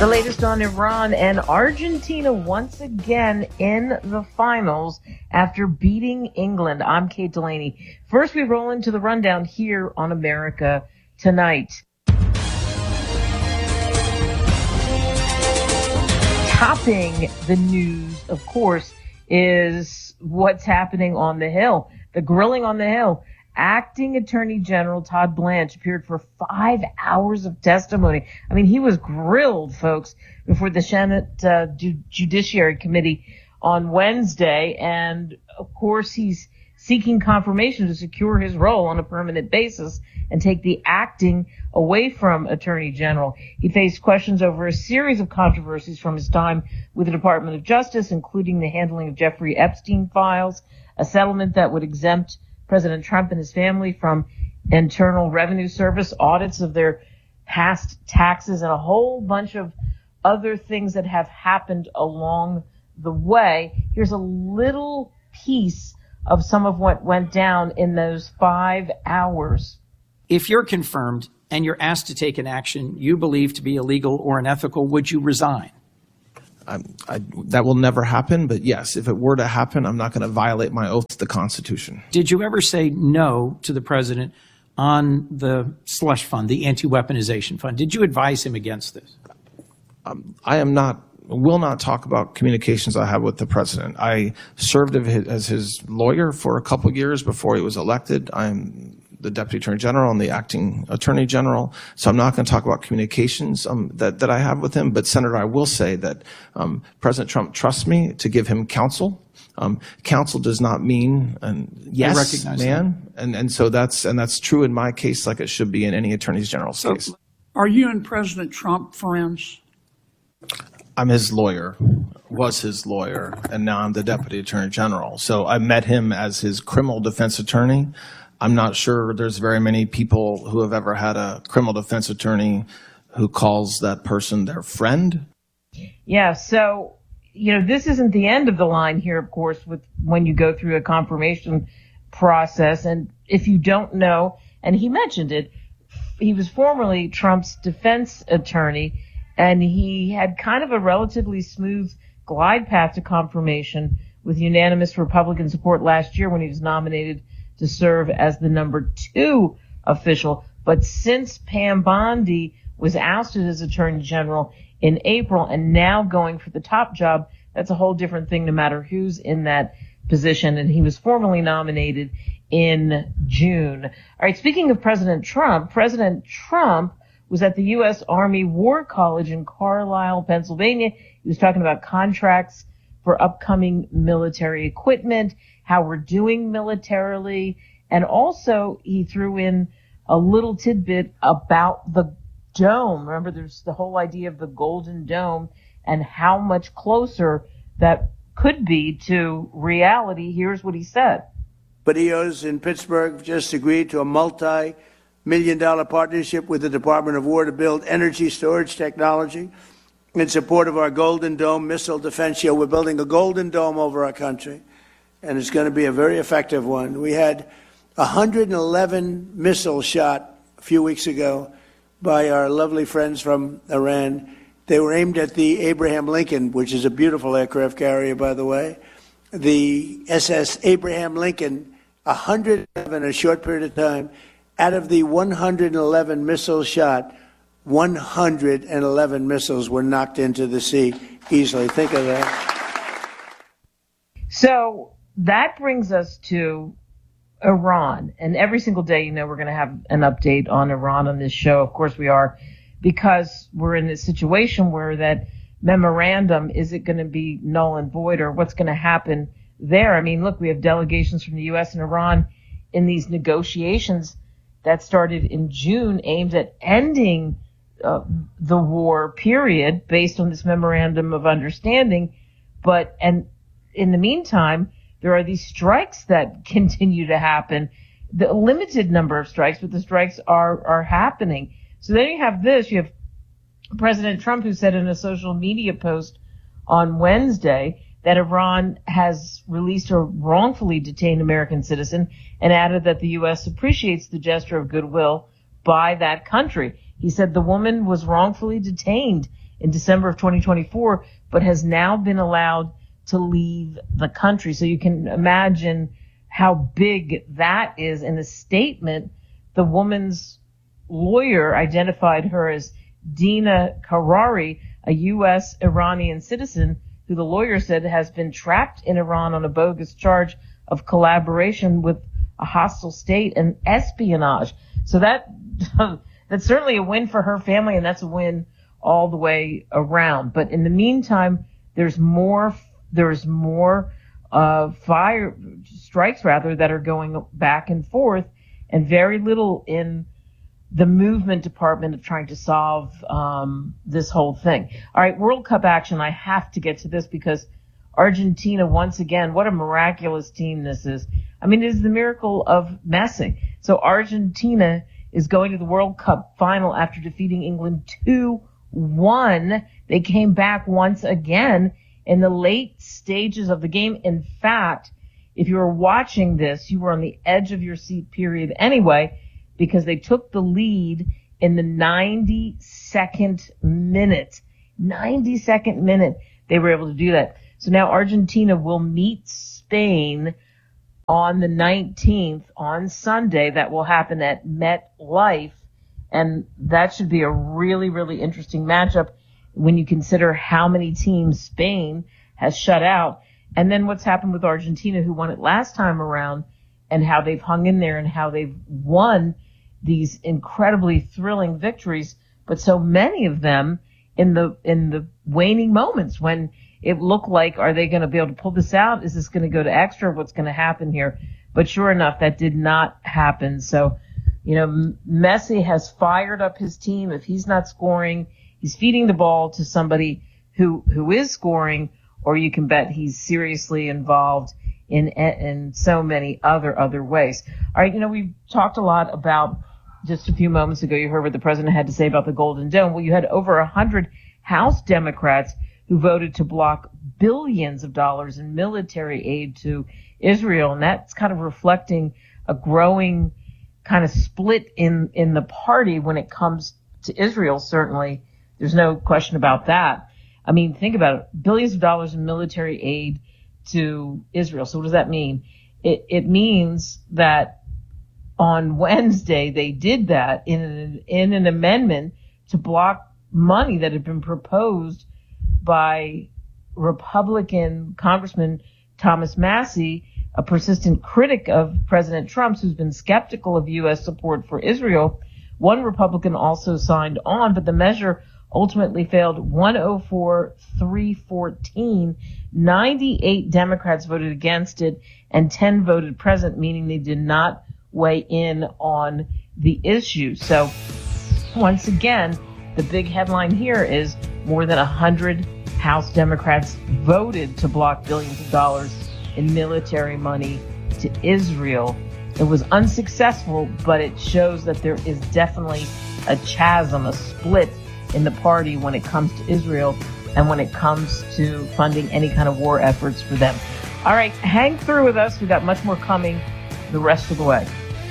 The latest on Iran and Argentina once again in the finals after beating England. I'm Kate Delaney. First, we roll into the rundown here on America Tonight. Topping the news, of course, is what's happening on the Hill. The grilling on the Hill. Acting Attorney General Todd Blanche appeared for 5 hours of testimony. I mean, he was grilled, folks, before the Senate Judiciary Committee on Wednesday. And, of course, he's seeking confirmation to secure his role on a permanent basis and take the acting away from Attorney General. He faced questions over a series of controversies from his time with the Department of Justice, including the handling of Jeffrey Epstein files, a settlement that would exempt President Trump and his family from Internal Revenue Service audits of their past taxes, and a whole bunch of other things that have happened along the way. Here's a little piece of some of what went down in those 5 hours. If you're confirmed and you're asked to take an action you believe to be illegal or unethical, would you resign? That will never happen, but yes, if it were to happen, I'm not going to violate my oath to the Constitution. Did you ever say no to the president on the slush fund, the anti-weaponization fund? Did you advise him against this? Will not talk about communications I have with the president. I served as his lawyer for a couple of years before he was elected. I'm the Deputy Attorney General and the Acting Attorney General, so I'm not going to talk about communications that I have with him. But Senator, I will say that President Trump trusts me to give him counsel. Counsel does not mean yes, man, and so that's true in my case, like it should be in any Attorney General's case. Are you and President Trump friends? I'm his lawyer, was his lawyer, and now I'm the Deputy Attorney General. So I met him as his criminal defense attorney. I'm not sure there's very many people who have ever had a criminal defense attorney who calls that person their friend. Yeah, so, this isn't the end of the line here, of course, with when you go through a confirmation process. And if you don't know, and he mentioned it, he was formerly Trump's defense attorney, and he had kind of a relatively smooth glide path to confirmation with unanimous Republican support last year when he was nominated to serve as the number 2 official. But since Pam Bondi was ousted as Attorney General in April and now going for the top job, that's a whole different thing no matter who's in that position. And he was formally nominated in June. All right, speaking of President Trump was at the U.S. Army War College in Carlisle, Pennsylvania. He was talking about contracts for upcoming military equipment, how we're doing militarily, and also he threw in a little tidbit about the dome. Remember, there's the whole idea of the Golden Dome and how much closer that could be to reality. Here's what he said. Badios in Pittsburgh just agreed to a multi-million-dollar partnership with the Department of War to build energy storage technology in support of our Golden Dome missile defense shield. We're building a Golden Dome over our country, and it's going to be a very effective one. We had 111 missiles shot a few weeks ago by our lovely friends from Iran. They were aimed at the Abraham Lincoln, which is a beautiful aircraft carrier, by the way. The SS Abraham Lincoln, 111 in a short period of time. Out of the 111 missiles shot, 111 missiles were knocked into the sea easily. Think of that. So that brings us to Iran. And every single day, we're going to have an update on Iran on this show. Of course we are, because we're in this situation where that memorandum, is it going to be null and void, or what's going to happen there? I mean, look, we have delegations from the U.S. and Iran in these negotiations that started in June aimed at ending the war, period, based on this memorandum of understanding. And in the meantime, there are these strikes that continue to happen, the limited number of strikes, but the strikes are happening. So then you have this, you have President Trump, who said in a social media post on Wednesday that Iran has released a wrongfully detained American citizen, and added that the U.S. appreciates the gesture of goodwill by that country. He said the woman was wrongfully detained in December of 2024, but has now been allowed to leave the country. So you can imagine how big that is. In a statement, the woman's lawyer identified her as Dina Karari, a U.S. Iranian citizen who the lawyer said has been trapped in Iran on a bogus charge of collaboration with a hostile state and espionage. So that's certainly a win for her family, and that's a win all the way around. But in the meantime, there's more fire strikes rather that are going back and forth, and very little in the movement department of trying to solve this whole thing. All right, World Cup action. I have to get to this because Argentina, once again, what a miraculous team this is. I mean, it is the miracle of Messi. So Argentina is going to the World Cup final after defeating England 2-1. They came back once again in the late stages of the game. In fact, if you were watching this, you were on the edge of your seat, period, anyway, because they took the lead in the 92nd minute. 92nd minute, they were able to do that. So now Argentina will meet Spain on the 19th, on Sunday. That will happen at MetLife, and that should be a really, really interesting matchup when you consider how many teams Spain has shut out, and then what's happened with Argentina, who won it last time around, and how they've hung in there and how they've won these incredibly thrilling victories, but so many of them in the waning moments when it looked like, are they going to be able to pull this out? Is this going to go to extra? What's going to happen here? But sure enough, that did not happen. So, Messi has fired up his team. If he's not scoring, he's feeding the ball to somebody who is scoring, or you can bet he's seriously involved in so many other ways. All right, we've talked a lot about, just a few moments ago, you heard what the president had to say about the Golden Dome. Well, you had over 100 House Democrats who voted to block billions of dollars in military aid to Israel, and that's kind of reflecting a growing kind of split in the party when it comes to Israel. Certainly, there's no question about that. I mean, think about it. Billions of dollars in military aid to Israel. So what does that mean? It means that on Wednesday they did that in an amendment to block money that had been proposed by Republican Congressman Thomas Massie, a persistent critic of President Trump's, who's been skeptical of U.S. support for Israel. One Republican also signed on, but the measure ultimately failed 104-314. 98 Democrats voted against it and 10 voted present, meaning they did not weigh in on the issue. So once again, the big headline here is more than 100 House Democrats voted to block billions of dollars in military money to Israel. It was unsuccessful, but it shows that there is definitely a chasm, a split in the party when it comes to Israel and when it comes to funding any kind of war efforts for them. All right, hang through with us. We've got much more coming the rest of the way.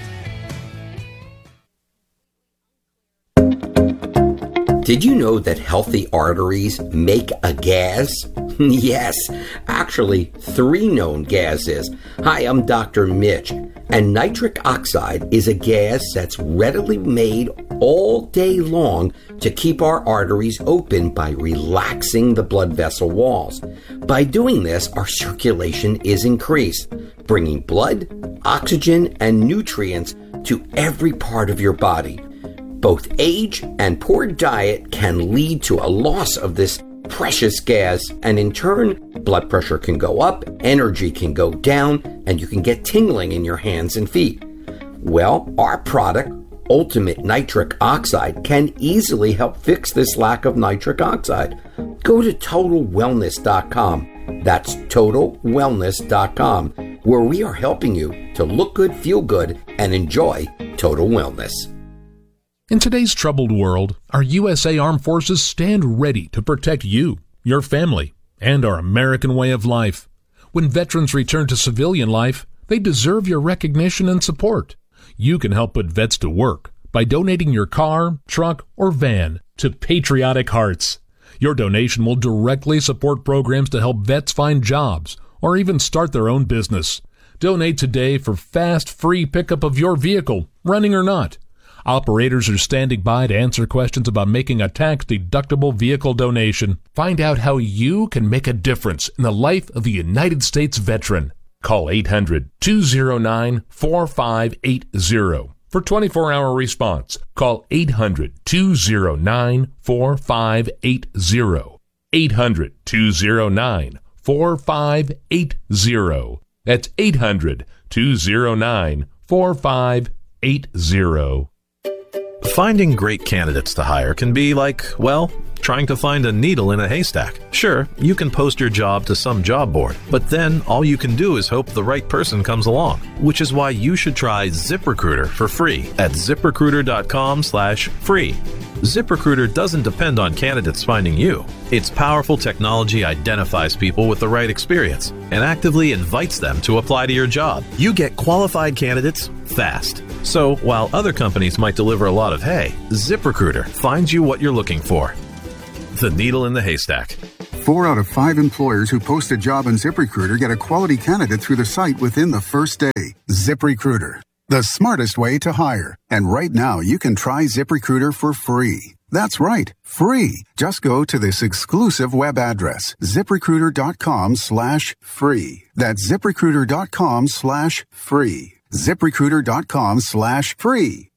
Did you know that healthy arteries make a gas? Yes, actually 3 known gases. Hi, I'm Dr. Mitch, and nitric oxide is a gas that's readily made all day long to keep our arteries open by relaxing the blood vessel walls. By doing this, our circulation is increased, bringing blood, oxygen, and nutrients to every part of your body. Both age and poor diet can lead to a loss of this precious gas, and in turn, blood pressure can go up, energy can go down, and you can get tingling in your hands and feet. Well, our product, Ultimate Nitric Oxide, can easily help fix this lack of nitric oxide. Go to TotalWellness.com. That's TotalWellness.com, where we are helping you to look good, feel good, and enjoy total wellness. In today's troubled world, our USA Armed Forces stand ready to protect you, your family, and our American way of life. When veterans return to civilian life, they deserve your recognition and support. You can help put vets to work by donating your car, truck, or van to Patriotic Hearts. Your donation will directly support programs to help vets find jobs or even start their own business. Donate today for fast, free pickup of your vehicle, running or not. Operators are standing by to answer questions about making a tax-deductible vehicle donation. Find out how you can make a difference in the life of a United States veteran. Call 800-209-4580 for 24-hour response. Call 800-209-4580. 800-209-4580. That's 800-209-4580. Finding great candidates to hire can be like, well, trying to find a needle in a haystack. Sure, you can post your job to some job board, but then all you can do is hope the right person comes along, which is why you should try ZipRecruiter for free at ZipRecruiter.com/free. ZipRecruiter doesn't depend on candidates finding you. Its powerful technology identifies people with the right experience and actively invites them to apply to your job. You get qualified candidates fast. So while other companies might deliver a lot of hay, ZipRecruiter finds you what you're looking for. The needle in the haystack. 4 out of 5 employers who post a job on ZipRecruiter get a quality candidate through the site within the first day. ZipRecruiter, the smartest way to hire. And right now, you can try ZipRecruiter for free. That's right, free. Just go to this exclusive web address, ZipRecruiter.com/free. That's ZipRecruiter.com/free. ZipRecruiter.com/free.